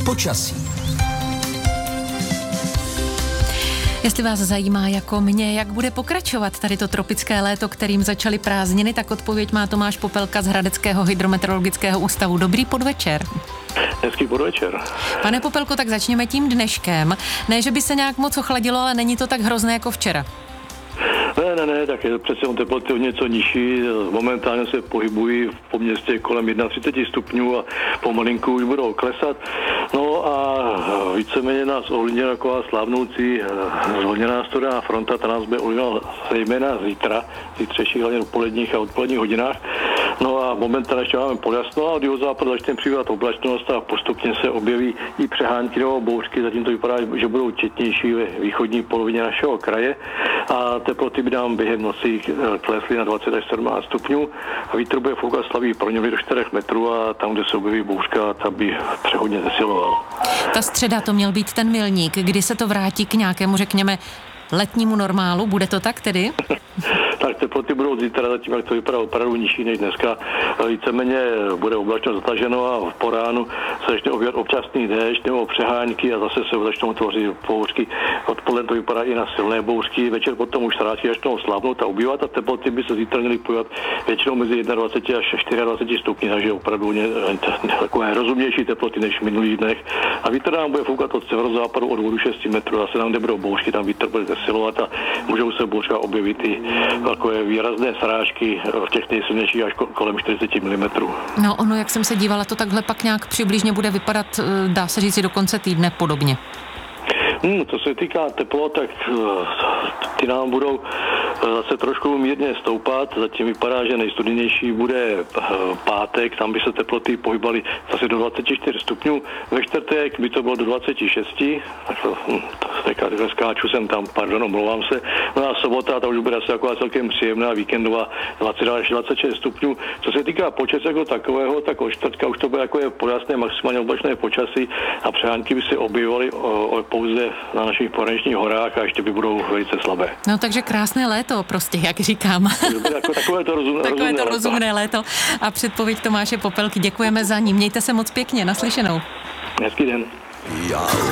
Počasí. Jestli vás zajímá jako mě, jak bude pokračovat tady to tropické léto, kterým začaly prázdniny, tak odpověď má Tomáš Popelka z Hradeckého hydrometeorologického ústavu. Dobrý podvečer. Hezký podvečer. Pane Popelko, tak začněme tím dneškem. Ne, že by se nějak moc ochladilo, ale není to tak hrozné jako včera. Ne, tak je přece on teploty o něco nižší. Momentálně se pohybují po městě kolem 31 stupňů a pomalinku už budou klesat. No a víceméně nás ovlivňuje taková slavnoucí zvlněná studená fronta, ta nás bude ovlivňovat zejména zítřejších hlavně v poledních a odpoledních hodinách. No a momentálně ještě máme poljasno a od jihozápadu začne přibývat oblačnost a postupně se objeví i přehánky nebo bouřky. Zatím to vypadá, že budou četnější ve východní polovině našeho kraje a teploty by nám během noci klesly na 20 až 17 stupňů a vítr bude foukat slabý proměnlivě do 4 metrů a tam, kde se objeví bouřka, tam by přehodně zesiloval. Ta středa to měl být ten milník, kdy se to vrátí k nějakému, řekněme, letnímu normálu. Bude to tak tedy? Tak teploty budou zítra, zatím jak to vypadá opravdu nižší než dneska. Víceméně bude oblačno zataženo a po ránu se začne objevat občasný déšť nebo přehánky a zase se začnou tvořit bouřky. Odpoledne to vypadá i na silné bouřky, večer potom už sráčky začnou slábnout a ubývat a teploty by se zítra měly pojat většinou mezi 21 až 24 stupni, takže opravdu takové rozumnější teploty než v minulých dnech. A vítr nám bude foukat od severozápadu od 6 metrů, zase nám nebudou bouřky, tam vítr bude zesilovat a můžou se bouřka objevit i takové výrazné srážky v těch nejsilnějších až kolem 40 mm. No ono, jak jsem se dívala, to takhle pak nějak přibližně bude vypadat, dá se říct, do konce týdne podobně. Co se týká teplot, tak ty nám budou zase trošku mírně stoupat. Zatím vypadá, že nejstudenější bude pátek, tam by se teploty pohybaly zase do 24 stupňů. Ve čtvrtek by to bylo do 26, takhle skáču jsem tam, omlouvám se. No a sobota, ta už bude asi taková celkem příjemná, víkendová 20 až 26 stupňů. Co se týká počasí jako takového, tak od čtvrtka už to bude jako poljasné, maximálně oblačné počasí a přehánky by se objevovaly pouze na našich pohraničních horách a ještě by budou velice slabé. No takže krásné léto prostě, jak říkám. Takové to rozumné léto. A předpověď Tomáše Popelky, děkujeme za ní. Mějte se moc pěkně, naslyšenou. Hezký den.